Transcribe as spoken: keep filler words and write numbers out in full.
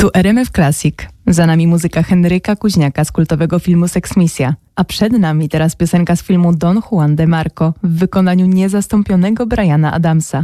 Tu R M F Classic. Za nami muzyka Henryka Kuźniaka z kultowego filmu Seksmisja. A przed nami teraz piosenka z filmu Don Juan de Marco w wykonaniu niezastąpionego Briana Adamsa.